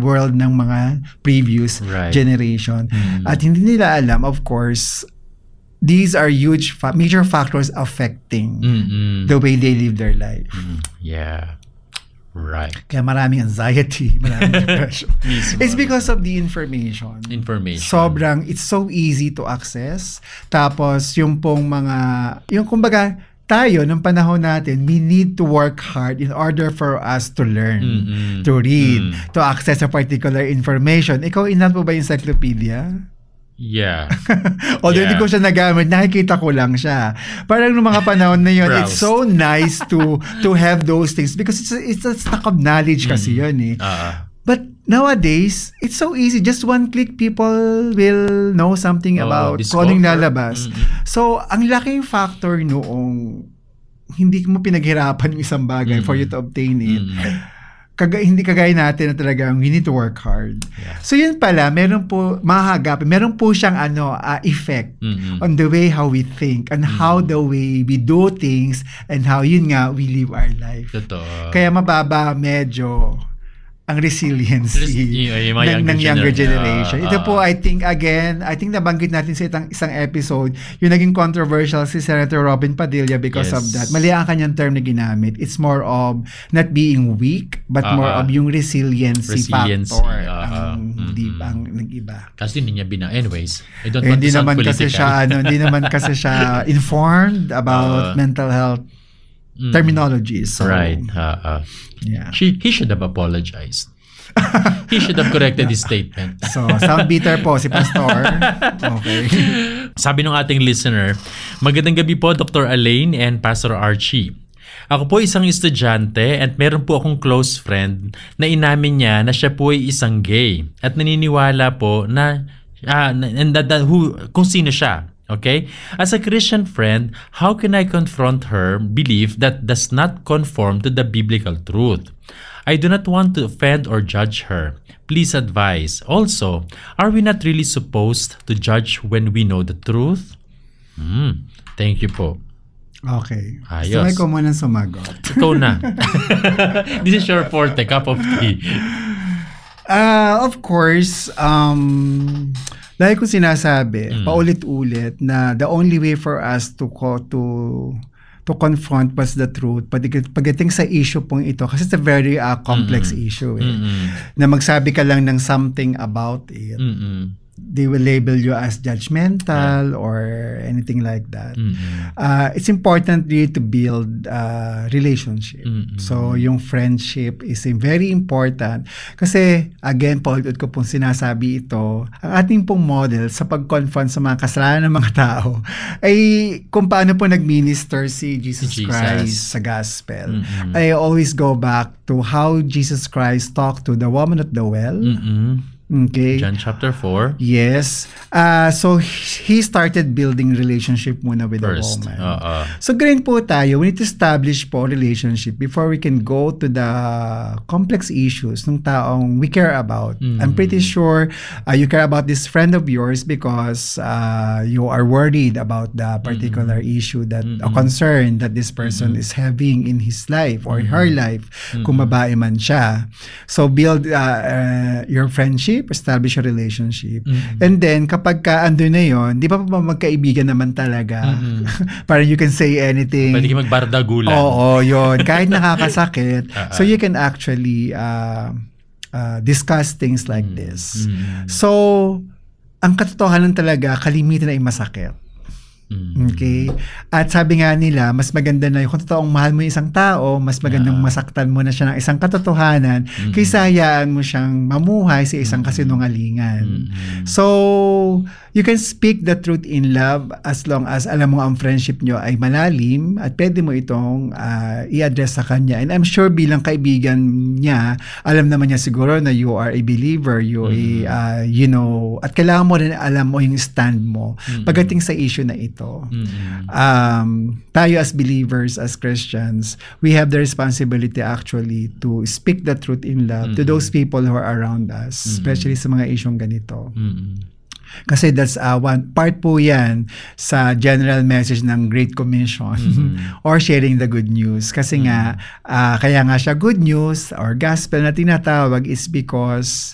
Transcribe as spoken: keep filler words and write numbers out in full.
world ng mga previous right. generation. Mm. At hindi nila alam, of course, these are huge fa- major factors affecting Mm-mm. the way they live their life. Mm. Yeah. Right. Kaya maraming anxiety, maraming depression. It's because of the information. Information. Sobrang, it's so easy to access. Tapos, yung pong mga, yung kumbaga, tayo, nung panahon natin, we need to work hard in order for us to learn, Mm-mm. to read, Mm. to access a particular information. Ikaw, inat mo ba yung encyclopedia? Yeah. Although Yeah. hindi ko siya nagamit, nakikita ko lang siya. Parang nung mga panahon na yun, it's so nice to to have those things because it's a, it's a stock of knowledge kasi yun eh. Uh, But nowadays, it's so easy. Just one click, people will know something Oh, about discover. kung anong lalabas. Mm-mm. So, ang laking factor noong hindi mo pinaghirapan yung isang bagay Mm-mm. for you to obtain it. Mm-mm. Kaga, hindi kagaya natin na talagang we need to work hard. Yeah. So yun pala, meron po, mahagap, meron po siyang ano, uh, effect Mm-mm. on the way how we think and how the way we do things and how yun nga, we live our life. Totoo. Kaya mababa medyo ang resiliency Res- y- yung ng, mga younger ng younger gener- generation. Ah, Ito ah. po, I think, again, I think nabanggit natin sa itang, isang episode, yung naging controversial si Senator Robin Padilla because Yes. of that. Mali ang kanyang term na ginamit. It's more of not being weak, but Ah, more ah. of yung resiliency, Resiliency, factor ah, ah. ang, Mm-mm. di, ang nag-iba. Kasi hindi niya bina. Anyways, I don't Eh, want hindi to sound naman political. kasi siya ano, hindi naman kasi siya informed about Ah. mental health Mm. terminologies. So, Right. Uh, uh. yeah. She, he should have apologized. He should have corrected his statement. So, sound bitter po si Pastor. Okay. Sabi ng ating listener, magandang gabi po Doctor Elaine and Pastor Archie. Ako po isang estudyante at meron po akong close friend na inamin niya na siya po ay isang gay at naniniwala po na, uh, and that, that, who, kung sino siya. Okay? As a Christian friend, how can I confront her belief that does not conform to the biblical truth? I do not want to offend or judge her. Please advise. Also, are we not really supposed to judge when we know the truth? Hmm. Thank you po. Okay. Ayos. So, may ko muna sumagot. Ikaw na. This is your forte, cup of tea. Uh, of course, um, dahil ko sinasabi, Mm. paulit-ulit, na the only way for us to co- to to confront what's the truth, pag- pagdating sa issue pong ito, kasi it's a very uh, complex Mm-mm. issue eh, Mm-mm. na magsabi ka lang ng something about it, Mm-mm. they will label you as judgmental or anything like that. Mm-mm. Uh, it's important really to build uh, relationship. Mm-mm. So, yung friendship is very important. Kasi, again, paulit ko pong sinasabi ito, ang ating pong model sa pag-confront sa mga kasalanan ng mga tao ay kung paano po nag-minister si Jesus, Si Jesus. Christ sa gospel. Mm-mm. I always go back to how Jesus Christ talked to the woman at the well. Mm-mm. Okay. John chapter four. Yes. Uh, so, he started building relationship muna with First. the woman. Uh-uh. So, ganun po tayo. We need to establish po relationship before we can go to the complex issues ng taong we care about. Mm. I'm pretty sure uh, you care about this friend of yours because uh, you are worried about the particular Mm. issue that, a Mm-mm. concern that this person Mm-mm. is having in his life or Mm-mm. her life, kung Mm-mm. babae man siya. So, build uh, uh, your friendship, establish a relationship. Mm-mm. And then, kapag ka ando na yon, di ba pa magkaibigan naman talaga? Mm-mm. Parang you can say anything. Pwede ka magbardagulan. Oo, yun. Kahit nakakasakit. Uh-uh. So, you can actually uh, uh, discuss things like Mm. this. Mm. So, ang katotohanan talaga, kalimitan ay masakit. Mm. Okay? At sabi nga nila, mas maganda na yung kung totoong mahal mo yung isang tao, mas magandang Yeah. masaktan mo na siya ng isang katotohanan Mm-mm. kaysa hayaan mo siyang mamuhay sa isang Mm-mm. kasinungalingan. Mm-mm. So, you can speak the truth in love as long as alam mo ang friendship nyo ay malalim at pwede mo itong uh, i-address sa kanya. And I'm sure bilang kaibigan niya, alam naman niya siguro na you are a believer, you, Mm-hmm. uh, you know, at kailangan mo rin alam mo yung stand mo Mm-hmm. pagdating sa issue na ito. Mm-mm. Um, tayo as believers, as Christians, we have the responsibility actually to speak the truth in love to Mm-mm. those people who are around us, Mm-mm. especially sa mga isyong ganito. Mm-mm. Kasi that's uh, one part po yan sa general message ng Great Commission Mm-hmm. or sharing the good news. Kasi nga, uh, kaya nga siya good news or gospel na tinatawag is because